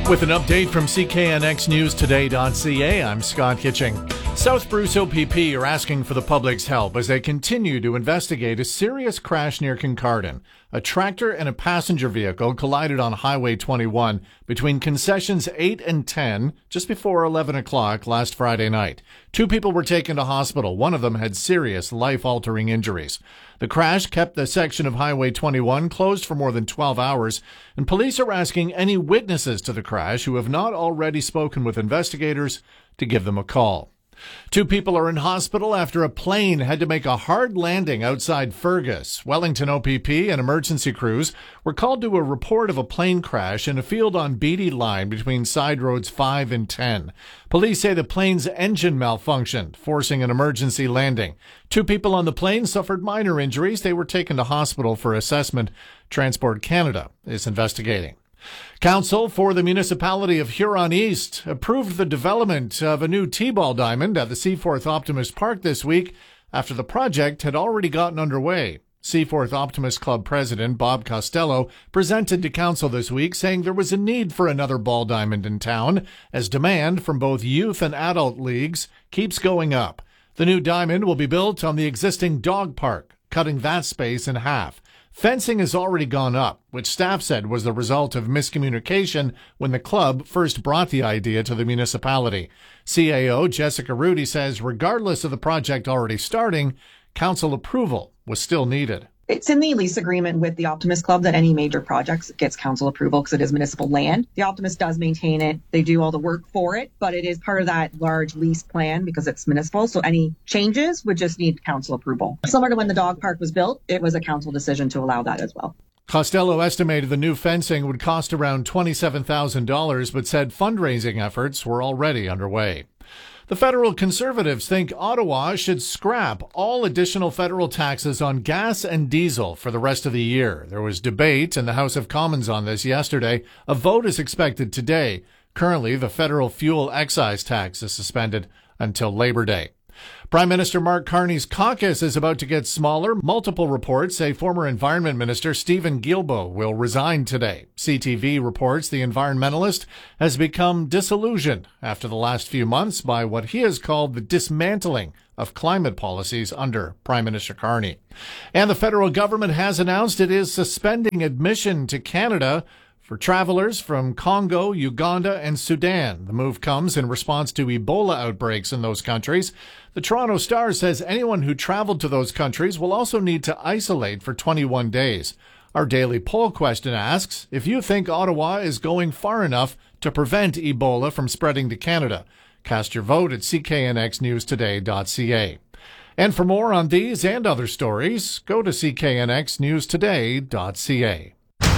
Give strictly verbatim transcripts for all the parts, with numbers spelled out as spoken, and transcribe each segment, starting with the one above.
With an update from C K N X News Today dot C A, I'm Scott Kitching. South Bruce O P P are asking for the public's help as they continue to investigate a serious crash near Kincardine. A tractor and a passenger vehicle collided on Highway twenty-one between concessions eight and ten just before eleven o'clock last Friday night. Two people were taken to hospital. One of them had serious life-altering injuries. The crash kept the section of Highway twenty-one closed for more than twelve hours, and police are asking any witnesses to the crash who have not already spoken with investigators to give them a call. Two people are in hospital after a plane had to make a hard landing outside Fergus. Wellington O P P and emergency crews were called to a report of a plane crash in a field on Beatty Line between side roads five and ten. Police say the plane's engine malfunctioned, forcing an emergency landing. Two people on the plane suffered minor injuries. They were taken to hospital for assessment. Transport Canada is investigating. Council for the Municipality of Huron East approved the development of a new T-ball diamond at the Seaforth Optimist Park this week after the project had already gotten underway. Seaforth Optimist Club President Bob Costello presented to Council this week saying there was a need for another ball diamond in town as demand from both youth and adult leagues keeps going up. The new diamond will be built on the existing dog park, cutting that space in half. Fencing has already gone up, which staff said was the result of miscommunication when the club first brought the idea to the municipality. C A O Jessica Rudy says regardless of the project already starting, council approval was still needed. It's in the lease agreement with the Optimist Club that any major projects gets council approval because it is municipal land. The Optimist does maintain it. They do all the work for it, but it is part of that large lease plan because it's municipal. So any changes would just need council approval. Similar to when the dog park was built, it was a council decision to allow that as well. Costello estimated the new fencing would cost around twenty-seven thousand dollars, but said fundraising efforts were already underway. The federal Conservatives think Ottawa should scrap all additional federal taxes on gas and diesel for the rest of the year. There was debate in the House of Commons on this yesterday. A vote is expected today. Currently, the federal fuel excise tax is suspended until Labor Day. Prime Minister Mark Carney's caucus is about to get smaller. Multiple reports say former Environment Minister Stephen Guilbeault will resign today. C T V reports the environmentalist has become disillusioned after the last few months by what he has called the dismantling of climate policies under Prime Minister Carney. And the federal government has announced it is suspending admission to Canada for travelers from Congo, Uganda, and Sudan. The move comes in response to Ebola outbreaks in those countries. The Toronto Star says anyone who traveled to those countries will also need to isolate for twenty-one days. Our daily poll question asks if you think Ottawa is going far enough to prevent Ebola from spreading to Canada. Cast your vote at C K N X News Today dot C A. And for more on these and other stories, go to C K N X News Today dot C A.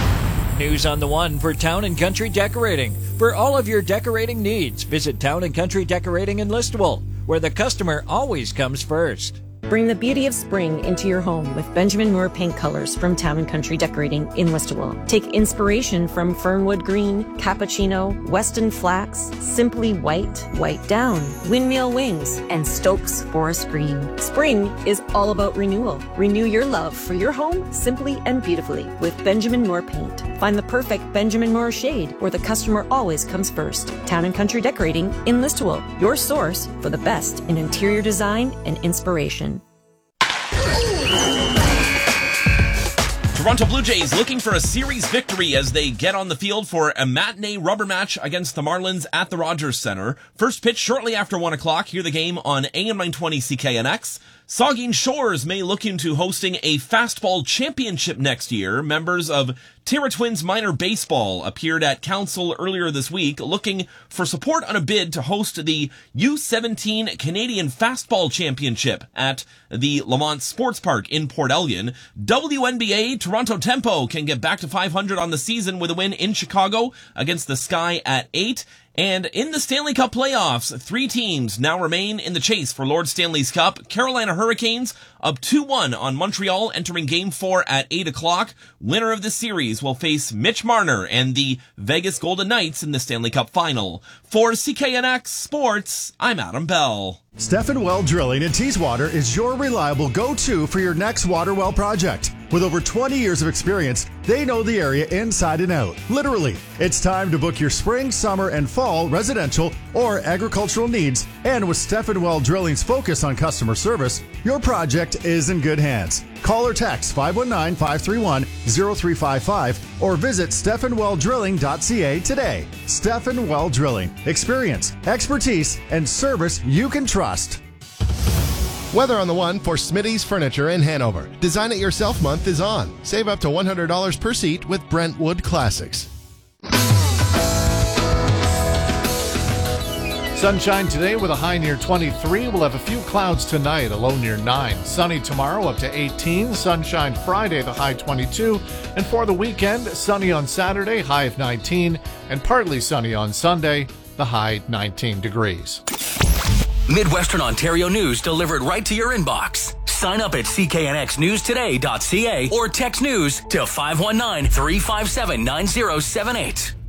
News on the One for Town and Country Decorating. For all of your decorating needs, visit Town and Country Decorating in Listowel, where the customer always comes first. Bring the beauty of spring into your home with Benjamin Moore paint colors from Town and Country Decorating in Listowel. Take inspiration from Fernwood Green, Cappuccino, Weston Flax, Simply White, White Down, Windmill Wings, and Stokes Forest Green. Spring is all about renewal. Renew your love for your home simply and beautifully with Benjamin Moore paint. Find the perfect Benjamin Moore shade where the customer always comes first. Town and Country Decorating in Listowel, your source for the best in interior design and inspiration. Toronto Blue Jays looking for a series victory as they get on the field for a matinee rubber match against the Marlins at the Rogers Centre. First pitch shortly after one o'clock. Hear the game on A M nine twenty C K N X. Saugeen Shores may look into hosting a fastball championship next year. Members of Terra Twins Minor Baseball appeared at council earlier this week looking for support on a bid to host the U seventeen Canadian Fastball Championship at the Lamont Sports Park in Port Elgin. W N B A Toronto Tempo can get back to five hundred on the season with a win in Chicago against the Sky at eight. And in the Stanley Cup playoffs, three teams now remain in the chase for Lord Stanley's Cup. Carolina Hurricanes up two one on Montreal entering Game four at eight o'clock. Winner of the series will face Mitch Marner and the Vegas Golden Knights in the Stanley Cup final. For C K N X Sports, I'm Adam Bell. Stephen Well Drilling in Teeswater is your reliable go-to for your next water well project. With over twenty years of experience, they know the area inside and out. Literally, it's time to book your spring, summer, and fall residential or agricultural needs. And with Stefan Well Drilling's focus on customer service, your project is in good hands. Call or text five one nine, five three one, zero three five five or visit stefan well drilling dot c a today. Stefan Well Drilling. Experience, expertise, and service you can trust. Weather on the one for Smitty's Furniture in Hanover. Design It Yourself month is on. Save up to one hundred dollars per seat with Brentwood Classics. Sunshine today with a high near twenty-three. We'll have a few clouds tonight, a low near nine. Sunny tomorrow up to eighteen. Sunshine Friday, the high twenty-two. And for the weekend, sunny on Saturday, high of nineteen. And partly sunny on Sunday, the high nineteen degrees. Midwestern Ontario news delivered right to your inbox. Sign up at c k n x news today dot c a or text news to five one nine, three five seven, nine zero seven eight.